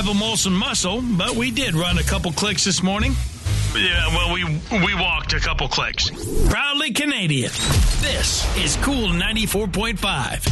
have a Molson muscle, but we did run a couple clicks this morning. Yeah, well, we walked a couple clicks. Proudly Canadian. This is Cool 94.5.